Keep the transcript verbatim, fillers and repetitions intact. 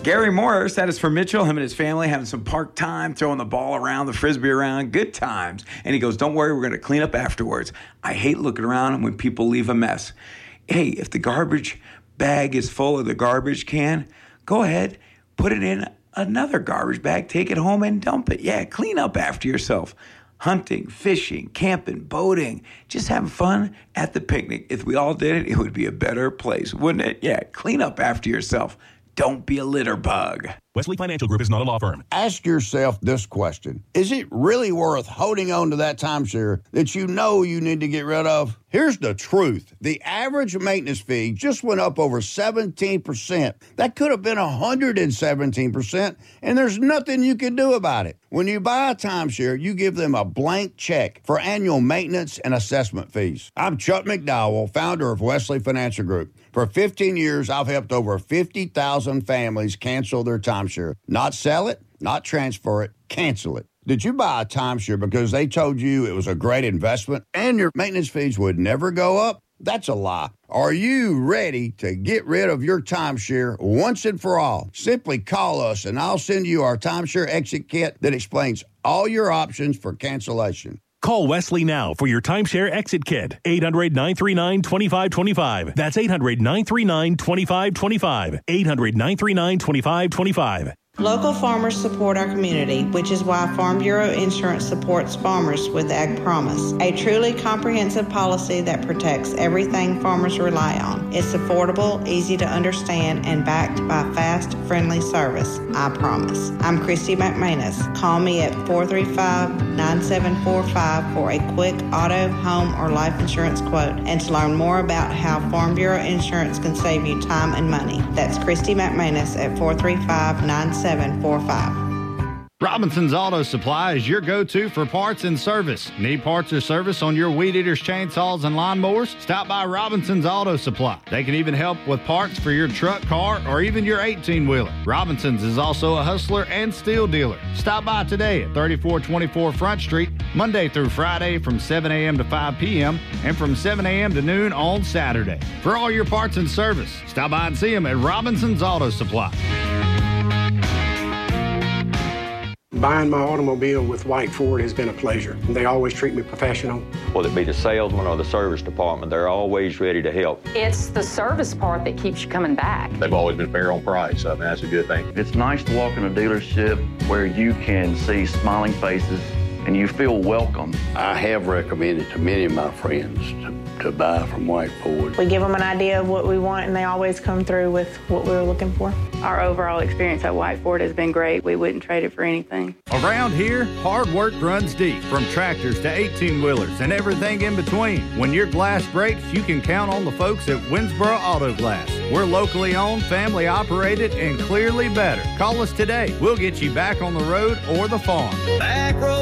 Gary Morris, that is for Mitchell, him and his family having some park time, throwing the ball around, the Frisbee around, good times. And he goes, don't worry, we're going to clean up afterwards. I hate looking around when people leave a mess. Hey, if the garbage bag is full of the garbage can, go ahead, put it in another garbage bag, take it home and dump it. Yeah, clean up after yourself. Hunting, fishing, camping, boating, just having fun at the picnic. If we all did it, it would be a better place, wouldn't it? Yeah, clean up after yourself. Don't be a litter bug. Wesley Financial Group is not a law firm. Ask yourself this question. Is it really worth holding on to that timeshare that you know you need to get rid of? Here's the truth. The average maintenance fee just went up over seventeen percent. That could have been one hundred seventeen percent, and there's nothing you can do about it. When you buy a timeshare, you give them a blank check for annual maintenance and assessment fees. I'm Chuck McDowell, founder of Wesley Financial Group. For fifteen years, I've helped over fifty thousand families cancel their timeshare. Not sell it, not transfer it, cancel it. Did you buy a timeshare because they told you it was a great investment and your maintenance fees would never go up? That's a lie. Are you ready to get rid of your timeshare once and for all? Simply call us and I'll send you our timeshare exit kit that explains all your options for cancellation. Call Wesley now for your timeshare exit kit. eight hundred, nine three nine, two five two five. That's eight hundred, nine three nine, two five two five. eight hundred, nine three nine, two five two five. Local farmers support our community, which is why Farm Bureau Insurance supports farmers with Ag Promise, a truly comprehensive policy that protects everything farmers rely on. It's affordable, easy to understand, and backed by fast, friendly service. I promise. I'm Christy McManus. Call me at four three five, nine seven four five for a quick auto, home, or life insurance quote and to learn more about how Farm Bureau Insurance can save you time and money. That's Christy McManus at four three five, nine seven four five. Robinson's Auto Supply is your go-to for parts and service. Need parts or service on your weed eaters, chainsaws, and lawnmowers? Stop by Robinson's Auto Supply. They can even help with parts for your truck, car, or even your eighteen-wheeler. Robinson's is also a hustler and steel dealer. Stop by today at thirty-four twenty-four Front Street, Monday through Friday from seven a.m. to five p.m. and from seven a.m. to noon on Saturday. For all your parts and service, stop by and see them at Robinson's Auto Supply. Buying my automobile with White Ford has been a pleasure. They always treat me professional. Whether it be the salesman or the service department, they're always ready to help. It's the service part that keeps you coming back. They've always been fair on price. I mean, that's a good thing. It's nice to walk in a dealership where you can see smiling faces and you feel welcome. I have recommended to many of my friends to, to buy from White Ford. We give them an idea of what we want, and they always come through with what we were looking for. Our overall experience at White Ford has been great. We wouldn't trade it for anything. Around here, hard work runs deep, from tractors to eighteen-wheelers and everything in between. When your glass breaks, you can count on the folks at Winsboro Auto Glass. We're locally owned, family operated, and clearly better. Call us today. We'll get you back on the road or the farm. Back road.